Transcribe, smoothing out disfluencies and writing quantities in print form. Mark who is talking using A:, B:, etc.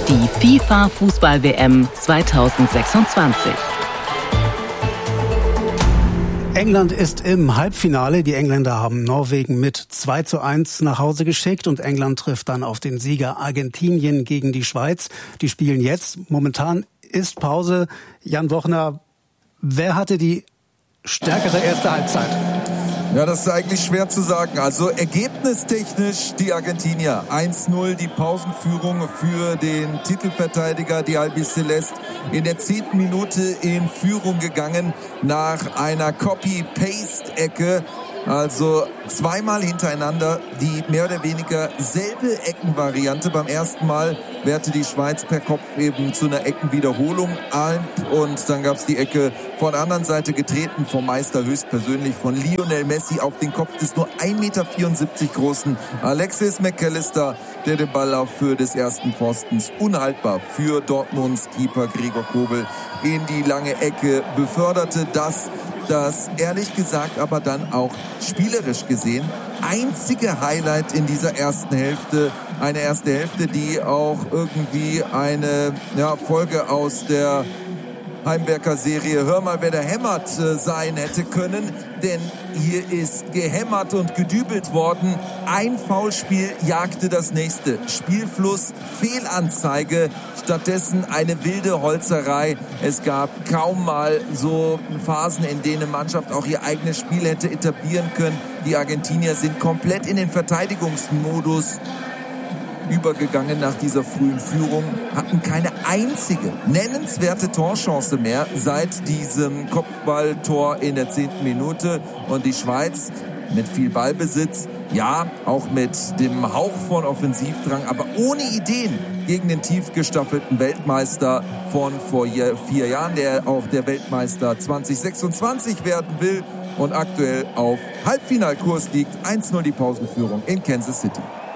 A: Die FIFA-Fußball-WM 2026.
B: England ist im Halbfinale. Die Engländer haben Norwegen mit 2:1 nach Hause geschickt und England trifft dann auf den Sieger Argentinien gegen die Schweiz. Die spielen jetzt. Momentan ist Pause. Jan Wochner, wer hatte die stärkere erste Halbzeit?
C: Ja, das ist eigentlich schwer zu sagen. Also ergebnistechnisch die Argentinier 1:0, die Pausenführung für den Titelverteidiger, die Albiceleste, in der 10. Minute in Führung gegangen nach einer Copy-Paste-Ecke. Also zweimal hintereinander die mehr oder weniger selbe Eckenvariante. Beim ersten Mal wehrte die Schweiz per Kopf eben zu einer Eckenwiederholung ein. Und dann gab es die Ecke von der anderen Seite getreten vom Meister höchstpersönlich von Lionel Messi auf den Kopf des nur 1,74 Meter großen Alexis McAllister, der den Ball auf Höhe des ersten Pfostens unhaltbar für Dortmunds Keeper Gregor Kobel in die lange Ecke beförderte. Das ehrlich gesagt aber dann auch spielerisch gesehen einzige Highlight in dieser ersten Hälfte. Eine erste Hälfte, die auch irgendwie eine Folge aus der Heimwerker-Serie Hör mal, wer da hämmert sein hätte können. Denn hier ist gehämmert und gedübelt worden. Ein Foulspiel jagte das nächste. Spielfluss, Fehlanzeige, stattdessen eine wilde Holzerei. Es gab kaum mal so Phasen, in denen eine Mannschaft auch ihr eigenes Spiel hätte etablieren können. Die Argentinier sind komplett in den Verteidigungsmodus übergegangen nach dieser frühen Führung, hatten keine einzige nennenswerte Torchance mehr seit diesem Kopfballtor in der 10. Minute. Und die Schweiz mit viel Ballbesitz, ja, auch mit dem Hauch von Offensivdrang, aber ohne Ideen gegen den tief gestaffelten Weltmeister von vor 4 Jahren, der auch der Weltmeister 2026 werden will und aktuell auf Halbfinalkurs liegt. 1:0 die Pausenführung in Kansas City.